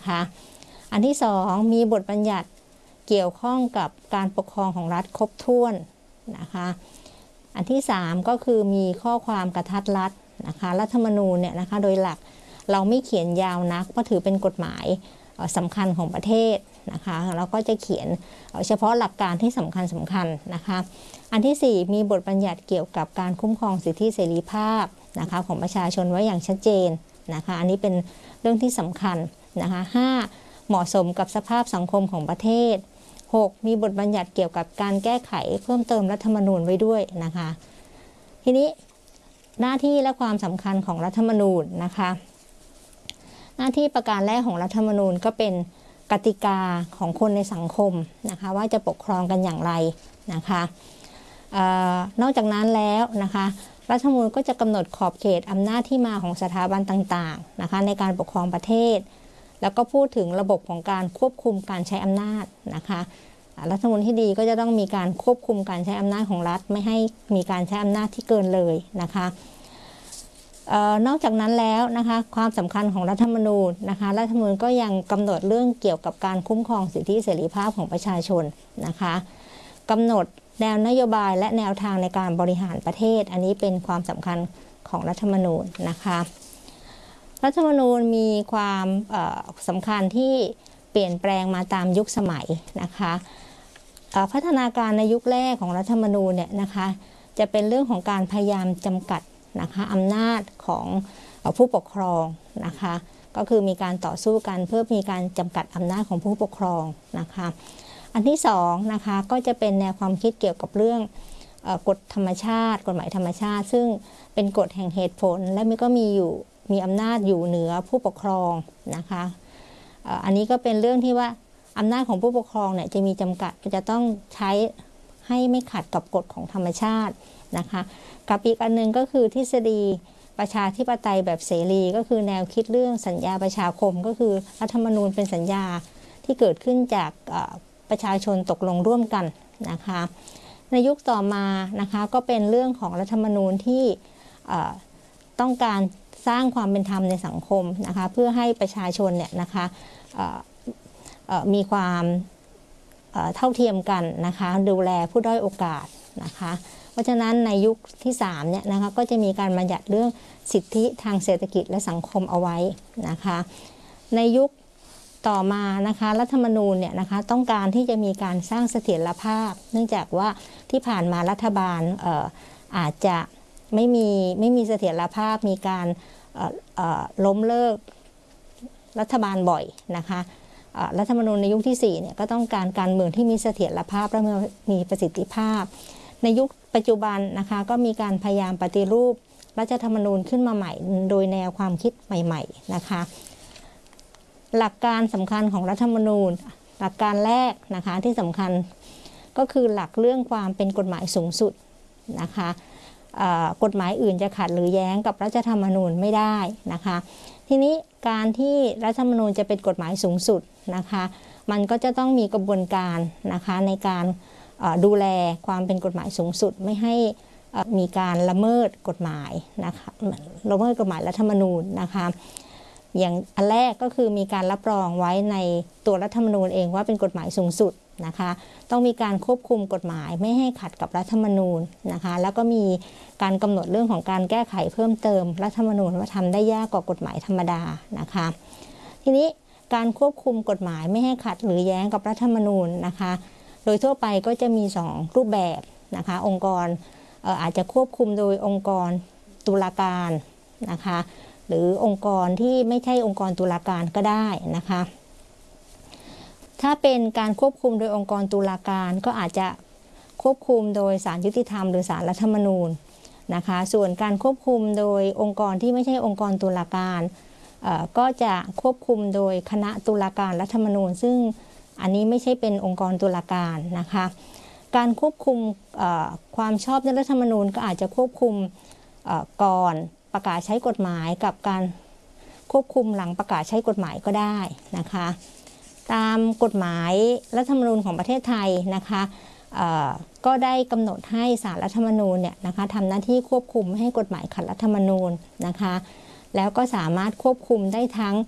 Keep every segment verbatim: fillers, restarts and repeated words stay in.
นะคะอันที่สองมีบทบัญญัติเกี่ยวข้องกับการปกครองของรัฐครบถ้วนนะคะอันที่สามก็คือมีข้อความกระทัดรัดนะคะรัฐธรรมนูญเนี่ยนะคะโดยหลักเราไม่เขียนยาวนักเพราะถือเป็นกฎหมายสำคัญของประเทศนะคะเราก็จะเขียนเฉพาะหลักการที่สำคัญสำคัญนะคะอันที่สี่มีบทบัญญัติเกี่ยวกับการคุ้มครองสิทธิเสรีภาพนะคะของประชาชนไว้อย่างชัดเจนนะคะอันนี้เป็นเรื่องที่สำคัญนะคะห้าเหมาะสมกับสภาพสังคมของประเทศหกมีบทบัญญัติเกี่ยวกับการแก้ไขเพิ่มเติมรัฐธรรมนูญไว้ด้วยนะคะทีนี้หน้าที่และความสำคัญของรัฐธรรมนูญนะคะหน้าที่ประการแรกของรัฐธรรมนูญก็เป็นกติกาของคนในสังคมนะคะว่าจะปกครองกันอย่างไรนะคะเอ่อนอกจากนั้นแล้วนะคะรัฐธรรมนูญก็จะกำหนดขอบเขตอำนาจที่มาของสถาบันต่างๆนะคะในการปกครองประเทศแล้วก็พูดถึงระบบของการควบคุมการใช้อำนาจนะคะรัฐธรรมนูญที่ดีก็จะต้องมีการควบคุมการใช้อำนาจของรัฐไม่ให้มีการใช้อำนาจที่เกินเลยนะคะออนอกจากนั้นแล้วนะคะความสำคัญของรัฐธรรมนูญนะคะรัฐธรรมนูญก็ยังกำหนดเรื่องเกี่ยวกับการคุ้มครองสิทธิเสรีภาพของประชาชนนะคะกำหนดแนวนโยบายและแนวทางในการบริหารประเทศอันนี้เป็นความสำคัญของรัฐธรรมนูญนะคะรัฐธรรมนูญมีความสำคัญที่เปลี่ยนแปลงมาตามยุคสมัยนะคะพัฒนาการในยุคแรกของรัฐธรรมนูญเนี่ยนะคะจะเป็นเรื่องของการพยายามจำกัดนะคะอำนาจของผู้ปกครองนะคะก็คือมีการต่อสู้กันเพื่อมีการจำกัดอำนาจของผู้ปกครองนะคะอันที่สองนะคะก็จะเป็นแนวความคิดเกี่ยวกับเรื่องเอ่อกฎธรรมชาติกฎหมายธรรมชาติซึ่งเป็นกฎแห่งเหตุผลและมันก็มีอยู่มีอำนาจอยู่เหนือผู้ปกครองนะคะอันนี้ก็เป็นเรื่องที่ว่าอำนาจของผู้ปกครองเนี่ยจะมีจำกัดจะต้องใช้ให้ไม่ขัดกับกฎของธรรมชาตินะคะกับอีกอันนึงก็คือทฤษฎีประชาธิปไตยแบบเสรีก็คือแนวคิดเรื่องสัญญาประชาคมก็คือรัฐธรรมนูญเป็นสัญญาที่เกิดขึ้นจากประชาชนตกลงร่วมกันนะคะในยุคต่อมานะคะก็เป็นเรื่องของรัฐธรรมนูญที่ต้องการสร้างความเป็นธรรมในสังคมนะคะเพื่อให้ประชาชนเนี่ยนะคะมีความเท่าเทียมกันนะคะดูแลผู้ด้อยโอกาสนะคะเพราะฉะนั้นในยุคที่สามเนี่ยนะคะก็จะมีการบัญญัติเรื่องสิทธิทางเศรษฐกิจและสังคมเอาไว้นะคะในยุคต่อมานะคะรัฐธรรมนูญเนี่ยนะคะต้องการที่จะมีการสร้างเสถียรภาพเนื่องจากว่าที่ผ่านมารัฐบาลเอ่ออาจจะไม่มีไม่มีเสถียรภาพมีการเอ่อเอ่อล้มเลิกรัฐบาลบ่อยนะคะรัฐธรรมนูญในยุคที่สี่เนี่ยก็ต้องการการเมืองที่มีเสถียรภาพและมีประสิทธิภาพในยุคปัจจุบันนะคะก็มีการพยายามปฏิรูปรัฐธรรมนูญขึ้นมาใหม่โดยแนวความคิดใหม่ๆนะคะหลักการสำคัญของรัฐธรรมนูญหลักการแรกนะคะที่สำคัญก็คือหลักเรื่องความเป็นกฎหมายสูงสุดนะคะกฎหมายอื่นจะขัดหรือแย้งกับรัฐธรรมนูญไม่ได้นะคะทีนี้การที่รัฐธรรมนูญจะเป็นกฎหมายสูงสุดนะคะมันก็จะต้องมีกระบวนการนะคะในการดูแลความเป็นกฎหมายสูงสุดไม่ให้มีการละเมิดกฎหมายนะคะละเมิดกฎหมายรัฐธรรมนูญนะคะอย่างอันแรกก็คือมีการรับรองไว้ในตัวรัฐธรรมนูญเองว่าเป็นกฎหมายสูงสุดนะคะต้องมีการควบคุมกฎหมายไม่ให้ขัดกับรัฐธรรมนูญนะคะแล้วก็มีการกำหนดเรื่องของการแก้ไขเพิ่มเติมรัฐธรรมนูญว่าทำได้ยากกว่ากฎหมายธรรมดานะคะทีนี้การควบคุมกฎหมายไม่ให้ขัดหรือแย้งกับรัฐธรรมนูญนะคะโดยทั่วไปก็จะมีสองรูปแบบนะคะองค์กรเอ่ออาจจะควบคุมโดยองค์กรตุลาการนะคะหรือองค์กรที่ไม่ใช่องค์กรตุลาการก็ได้นะคะถ้าเป็นการควบคุมโดยองค์กรตุลาการก็อาจจะควบคุมโดยศาลยุติธรรมหรือศาลรัฐธรรมนูญนะคะส่วนการควบคุมโดยองค์กรที่ไม่ใช่องค์กรตุลาการก็จะควบคุมโดยคณะตุลาการรัฐธรรมนูญซึ่งอันนี้ไม่ใช่เป็นองค์กรตุลาการนะคะการควบคุมความชอบในรัฐธรรมนูญก็อาจจะควบคุมก่อนประกาศใช้กฎหมายกับการควบคุมหลังประกาศใช้กฎหมายก็ได้นะคะตามกฎหมายรัฐธรรมนูญของประเทศไทยนะคะก็ได้กำหนดให้ศาลรัฐธรรมนูญเนี่ยนะคะทำหน้าที่ควบคุมไม่ให้กฎหมายขัดรัฐธรรมนูญนะคะแล้วก็สามารถควบคุมได้ทั้ง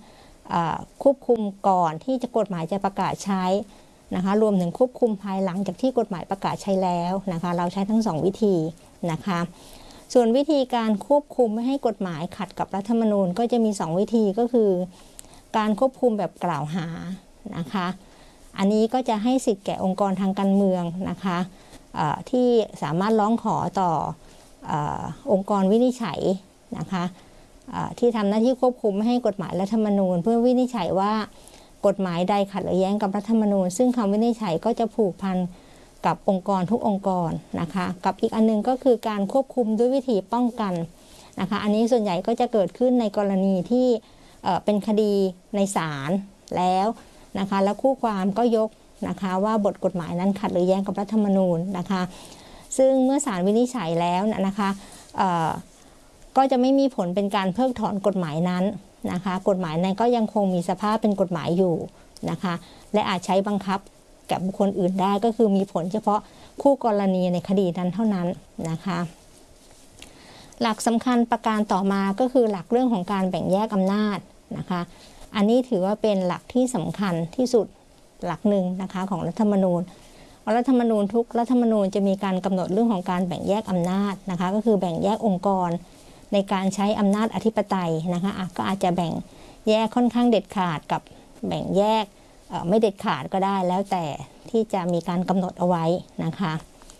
ควบคุมก่อนที่จะกฎหมายจะประกาศใช้นะคะรวมถึงควบคุมภายหลังจากที่กฎหมายประกาศใช้แล้วนะคะเราใช้ทั้งสองวิธีนะคะส่วนวิธีการควบคุมไม่ให้กฎหมายขัดกับรัฐธรรมนูญก็จะมีสองวิธีก็คือการควบคุมแบบกล่าวหานะคะอันนี้ก็จะให้สิทธิ์แก่องค์กรทางการเมืองนะคะที่สามารถร้องขอต่อองค์กรวินิจฉัยนะคะที่ทำหน้าที่ควบคุมไม่ให้กฎหมายรัฐธรรมนูญเพื่อวินิจฉัยว่ากฎหมายใดขัดหรือแย้งกับรัฐธรรมนูญซึ่งคำวินิจฉัยก็จะผูกพันกับองค์กรทุกองค์กรนะคะกับอีกอันนึงก็คือการควบคุมด้วยวิธีป้องกันนะคะอันนี้ส่วนใหญ่ก็จะเกิดขึ้นในกรณีที่เป็นคดีในศาลแล้วนะคะแล้วคู่ความก็ยกนะคะว่าบทกฎหมายนั้นขัดหรือแย้งกับรัฐธรรมนูญนะคะซึ่งเมื่อศาลวินิจฉัยแล้วนะคะก็จะไม่มีผลเป็นการเพิกถอนกฎหมายนั้นนะคะกฎหมายนั้นก็ยังคงมีสภาพเป็นกฎหมายอยู่นะคะและอาจใช้บังคับกับบุคคลอื่นได้ก็คือมีผลเฉพาะคู่กรณีในคดีนั้นเท่านั้นนะคะหลักสำคัญประการต่อมาก็คือหลักเรื่องของการแบ่งแยกอำนาจนะคะอันนี้ถือว่าเป็นหลักที่สำคัญที่สุดหลักหนึ่งนะคะของรัฐธรรมนูญรัฐธรรมนูญทุกรัฐธรรมนูญจะมีการกำหนดเรื่องของการแบ่งแยกอำนาจนะคะก็คือแบ่งแยกองค์กรในการใช้อำนาจอธิปไตยนะคะก็อาจจะแบ่งแยกค่อนข้างเด็ดขาดกับแบ่งแยกไม่เด็ดขาดก็ได้แล้วแต่ที่จะมีการกำหนดเอาไว้นะคะ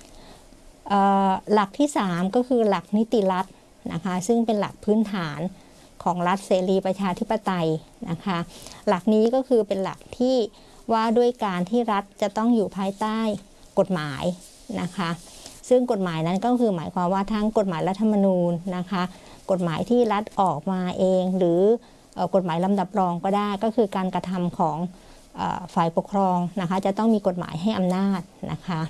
หลักที่สามก็คือหลักนิติรัฐนะคะซึ่งเป็นหลักพื้นฐานของรัฐเสรีประชาธิปไตยนะคะหลักนี้ก็คือเป็นหลักที่ว่าด้วยการที่รัฐจะต้องอยู่ภายใต้กฎหมายนะคะซึ่งกฎหมายนั้นก็คือหมายความว่าทั้งกฎหมายรัฐธรรมนูญนะคะกฎหมายที่รัฐออกมาเองหรือกฎหมายลำดับรองก็ได้ก็คือการกระทำของฝ่ายปกครองนะคะจะต้องมีกฎหมายให้อำนาจนะคะ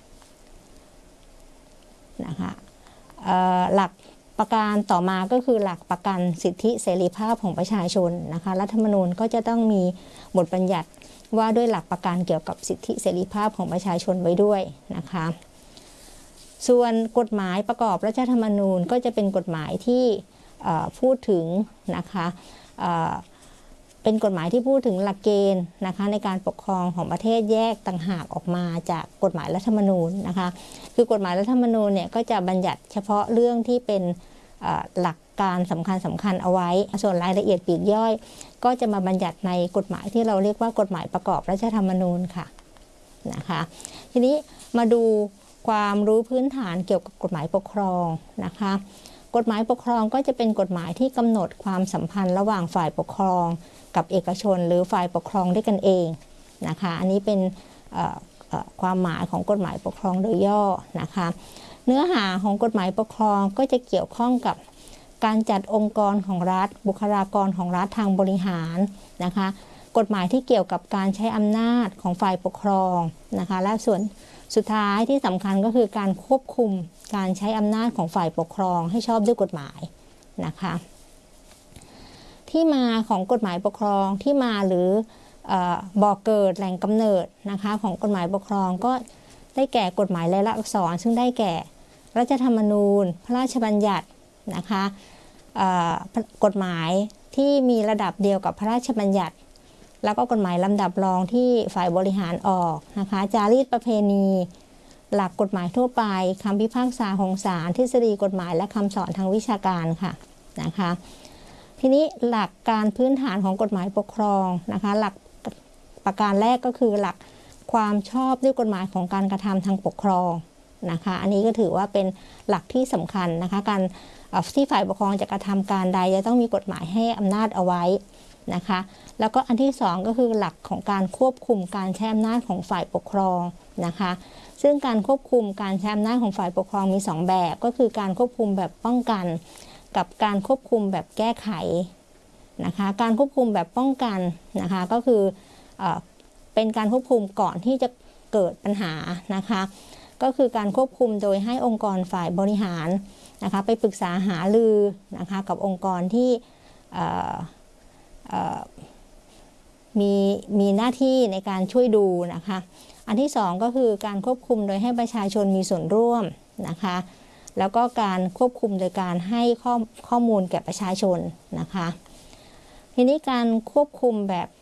นะคะหลักประการต่อมาก็คือหลักประกันสิทธิเสรีภาพของประชาชนนะคะรัฐธรรมนูญก็จะต้องมีบทบัญญัติว่าด้วยหลักประกันเกี่ยวกับสิทธิเสรีภาพของประชาชนไว้ด้วยนะคะส่วนกฎหมายประกอบรัฐธรรมนูญก็จะเป็นกฎหมายที่พูดถึงนะคะเป็นกฎหมายที่พูดถึงหลักเกณฑ์นะคะในการปกครองของประเทศแยกต่างหากออกมาจากกฎหมายรัฐธรรมนูญนะคะคือกฎหมายรัฐธรรมนูญเนี่ยก็จะบัญญัติเฉพาะเรื่องที่เป็นหลักการสำคัญสำคัญเอาไว้ส่วนรายละเอียดปลีกย่อยก็จะมาบัญญัติในกฎหมายที่เราเรียกว่ากฎหมายประกอบรัฐธรรมนูญค่ะนะคะทีนี้มาดูความรู้พื้นฐานเกี่ยวกับกฎหมายปกครองนะคะกฎหมายปกครองก็จะเป็นกฎหมายที่กำหนดความสัมพันธ์ระหว่างฝ่ายปกครองกับเอกชนหรือฝ่ายปกครองด้วยกันเองนะคะอันนี้เป็นความหมายของกฎหมายปกครองโดยย่อนะคะเนื้อหาของกฎหมายปกครองก็จะเกี่ยวข้องกับการจัดองค์กรของรัฐบุคลากรของรัฐทางบริหารนะคะกฎหมายที่เกี่ยวกับการใช้อำนาจของฝ่ายปกครองนะคะและส่วนสุดท้ายที่สำคัญก็คือการควบคุมการใช้อำนาจของฝ่ายปกครองให้ชอบด้วยกฎหมายนะคะที่มาของกฎหมายปกครองที่มาหรือบ่อเกิดแหล่งกำเนิดนะคะของกฎหมายปกครองก็ได้แก่กฎหมายลายลักษณ์อักษรซึ่งได้แก่รัฐธรรมนูญพระราชบัญญัตินะคะกฎหมายที่มีระดับเดียวกับพระราชบัญญัติแล้วก็กฎหมายลำดับรองที่ฝ่ายบริหารออกนะคะจารีตประเพณีหลักกฎหมายทั่วไปคำพิพากษาของศาลทฤษฎีกฎหมายและคำสอนทางวิชาการค่ะนะคะทีนี้หลักการพื้นฐานของกฎหมายปกครองนะคะหลักประการแรกก็คือหลักความชอบด้วยกฎหมายของการกระทำทางปกครองนะคะอันนี้ก็ถือว่าเป็นหลักที่สำคัญนะคะการที่ฝ่ายปกครองจะกระทำการใดจะต้องมีกฎหมายให้อำนาจเอาไว้นะคะแล้วก็อันที่สองก็คือหลักของการควบคุมการใช้อำนาจของฝ่ายปกครองนะคะซึ่งการควบคุมการใช้อำนาจของฝ่ายปกครองมีสองแบบก็คือการควบคุมแบบป้องกันกับการควบคุมแบบแก้ไขนะคะการควบคุมแบบป้องกันนะคะก็คือเอ่อเป็นการควบคุมก่อนที่จะเกิดปัญหานะคะก็คือการควบคุมโดยให้องค์กรฝ่ายบริหารนะคะไปปรึกษาหารือนะคะกับองค์กรที่มีมีหน้าที่ในการช่วยดูนะคะอันที่สองก็คือการควบคุมโดยให้ประชาชนมีส่วนร่วมนะคะแล้วก็การควบคุมโดยการให้ข้อข้อมูลแก่ประชาชนนะคะทีนี้การควบคุมแบบ